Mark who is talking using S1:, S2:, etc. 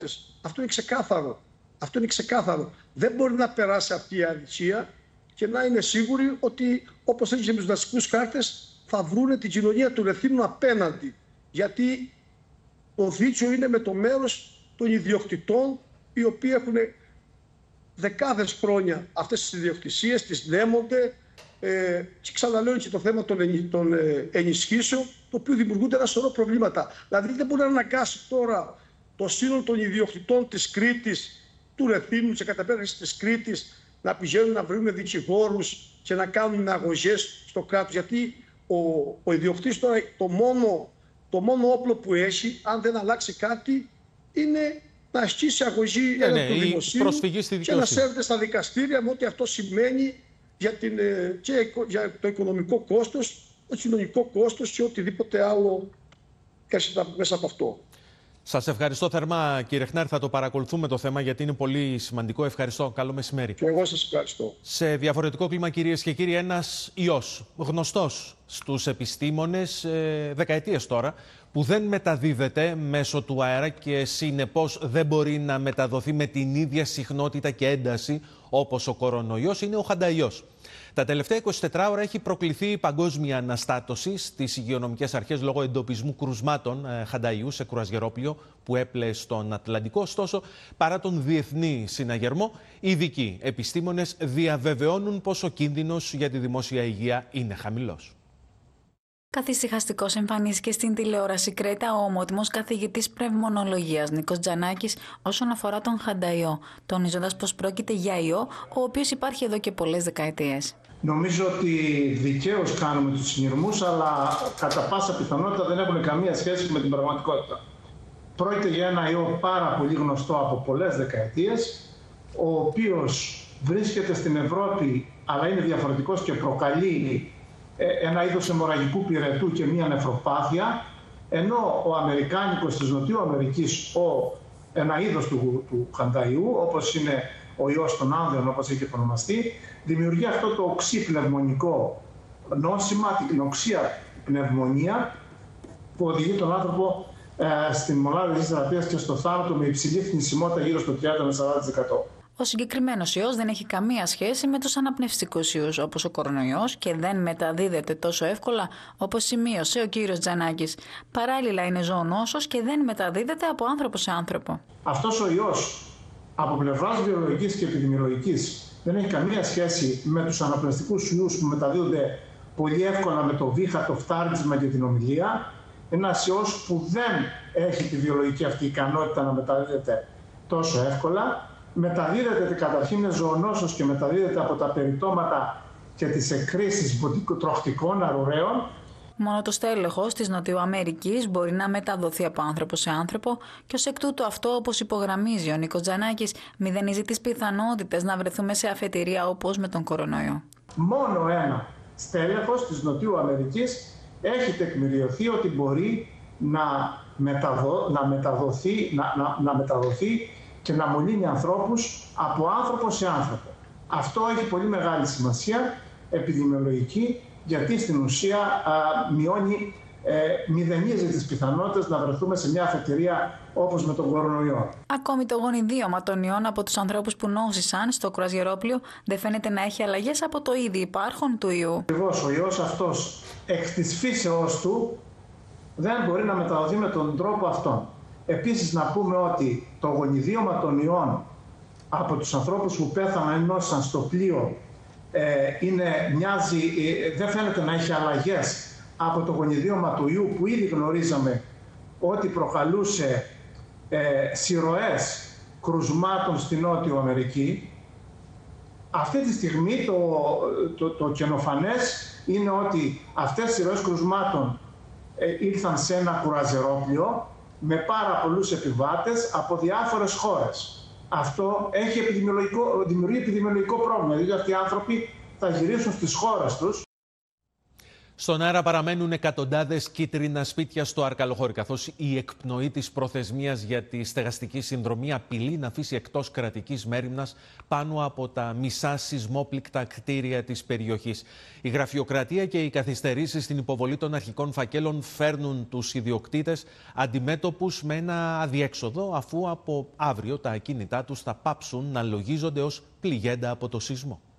S1: Αυτό είναι ξεκάθαρο. Αυτό είναι ξεκάθαρο. Δεν μπορεί να περάσει αυτή η αλήθεια και να είναι σίγουροι ότι, όπως έγινε με τους δασικούς χάρτες, θα βρούνε την κοινωνία του Ρεθύμνου απέναντι. Γιατί το δίκαιο είναι με το μέρος των ιδιοκτητών, οι οποίοι έχουν δεκάδες χρόνια αυτές τις ιδιοκτησίες, τις δέμονται, και ξαναλέω και το θέμα των ενισχύσεων, το οποίο δημιουργούνται ένα σωρό προβλήματα. Δηλαδή δεν μπορεί να αναγκάσει τώρα το σύνολο των ιδιοκτητών της Κρήτης, του Ρεθύμνου, της καταπέταξης της Κρήτης, να πηγαίνουν να βρουν δικηγόρους και να κάνουν αγωγές στο κράτος. Γιατί ο ιδιοκτήτης τώρα το μόνο όπλο που έχει, αν δεν αλλάξει κάτι, είναι να ασκήσει αγωγή έναντι του δημοσίου και να σέρνεται στα δικαστήρια, με ό,τι αυτό σημαίνει για το οικονομικό κόστος, το κοινωνικό κόστος και οτιδήποτε άλλο μέσα από αυτό.
S2: Σας ευχαριστώ θερμά, κύριε Χνάρη. Θα το παρακολουθούμε το θέμα γιατί είναι πολύ σημαντικό. Ευχαριστώ. Καλό μεσημέρι.
S1: Και εγώ σας ευχαριστώ.
S2: Σε διαφορετικό κλίμα, κυρίες και κύριοι, ένας ιός γνωστός στους επιστήμονες δεκαετίες τώρα, που δεν μεταδίδεται μέσω του αέρα και συνεπώς δεν μπορεί να μεταδοθεί με την ίδια συχνότητα και ένταση όπως ο κορονοϊός, είναι ο χανταϊός. Τα τελευταία 24 ώρα έχει προκληθεί παγκόσμια αναστάτωση στις υγειονομικές αρχές λόγω εντοπισμού κρουσμάτων χανταϊού σε κουρασγερόπλοιο που έπλεε στον Ατλαντικό. Ωστόσο, παρά τον διεθνή συναγερμό, οι ειδικοί επιστήμονες διαβεβαιώνουν πως ο κίνδυνος για τη δημόσια υγεία είναι χαμηλός.
S3: Καθησυχαστικός εμφανίστηκε στην τηλεόραση Κρέτα ο ομότιμος καθηγητής πνευμονολογίας Νίκος Τζανάκης όσον αφορά τον χανταϊό, τονίζοντας πως πρόκειται για ιό, ο οποίος υπάρχει εδώ και πολλές δεκαετίες.
S4: Νομίζω ότι δικαίως κάνουμε τους συνειρμούς, αλλά κατά πάσα πιθανότητα δεν έχουν καμία σχέση με την πραγματικότητα. Πρόκειται για ένα ιό πάρα πολύ γνωστό από πολλές δεκαετίες, ο οποίος βρίσκεται στην Ευρώπη, αλλά είναι διαφορετικός και προκαλεί ένα είδος αιμορραγικού πυρετού και μία νεφροπάθεια, ενώ ο Αμερικάνικος της Νοτιού Αμερικής, ένα είδος του χανταϊού, όπως είναι ο ιός των άνδρων, όπως έχει ονομαστεί, δημιουργεί αυτό το οξύ-πνευμονικό νόσημα, την οξία πνευμονία, που οδηγεί τον άνθρωπο στην μονάδα θεραπείας και στο θάνατο με υψηλή θνησιμότητα γύρω στο 30-40%.
S3: Ο συγκεκριμένος ιός δεν έχει καμία σχέση με τους αναπνευστικούς ιούς όπως ο κορονοϊός και δεν μεταδίδεται τόσο εύκολα όπως σημείωσε ο κύριος Τζανάκης. Παράλληλα είναι ζωονόσος και δεν μεταδίδεται από άνθρωπο σε άνθρωπο.
S4: Αυτός ο ιός από πλευράς βιολογικής και επιδημιολογικής δεν έχει καμία σχέση με τους αναπνευστικούς ιούς που μεταδίδονται πολύ εύκολα με το βήχα, το φτάρισμα και την ομιλία. Ένας ιός που δεν έχει τη βιολογική αυτή ικανότητα να μεταδίδεται τόσο εύκολα. Μεταδίδεται καταρχήν, είναι ζωονόσος και μεταδίδεται από τα περιτώματα και τις εκκρίσεις τροχτικών αρουραίων.
S3: Μόνο το στέλεχος της Νοτιού Αμερικής μπορεί να μεταδοθεί από άνθρωπο σε άνθρωπο και ως εκ τούτου αυτό, όπως υπογραμμίζει ο Νίκος Τζανάκης, μηδενίζει τις πιθανότητες να βρεθούμε σε αφετηρία όπως με τον κορονοϊό.
S4: Μόνο ένα στέλεχος της Νοτιού Αμερικής έχει τεκμηριωθεί ότι μπορεί να μεταδοθεί και να μολύνει ανθρώπους από άνθρωπο σε άνθρωπο. Αυτό έχει πολύ μεγάλη σημασία επιδημιολογική, γιατί στην ουσία μηδενίζει τις πιθανότητες να βρεθούμε σε μια αφετηρία όπως με τον κορονοϊό.
S3: Ακόμη το γονιδίωμα των ιών από τους ανθρώπους που νόσησαν στο κουρασγερόπλοιο δεν φαίνεται να έχει αλλαγές από το ήδη υπάρχον του ιού.
S4: Ακριβώς, ο ιός αυτός εκ της φύσεώς του δεν μπορεί να μεταδοθεί με τον τρόπο αυτόν. Επίσης να πούμε ότι το γονιδίωμα των ιών από τους ανθρώπους που πέθαναν ή νόσησαν στο πλοίο δεν φαίνεται να έχει αλλαγές από το γονιδίωμα του ιού που ήδη γνωρίζαμε ότι προκαλούσε συρροές κρουσμάτων στη Νότιο Αμερική. Αυτή τη στιγμή το καινοφανές είναι ότι αυτές οι συρροές κρουσμάτων ήρθαν σε ένα κουραζερόπλοιο με πάρα πολλούς επιβάτες από διάφορες χώρες. Αυτό δημιουργεί επιδημιολογικό πρόβλημα, δηλαδή αυτοί οι άνθρωποι θα γυρίσουν στις χώρες τους.
S2: Στον αέρα παραμένουν εκατοντάδες κίτρινα σπίτια στο Αρκαλοχώρι, καθώς η εκπνοή της προθεσμίας για τη στεγαστική συνδρομή απειλεί να αφήσει εκτός κρατικής μέριμνας πάνω από τα μισά σεισμόπληκτα κτίρια της περιοχής. Η γραφειοκρατία και οι καθυστερήσεις στην υποβολή των αρχικών φακέλων φέρνουν τους ιδιοκτήτες αντιμέτωπους με ένα αδιέξοδο, αφού από αύριο τα ακίνητά τους θα πάψουν να λογίζονται ως πληγέντα από το σεισμό.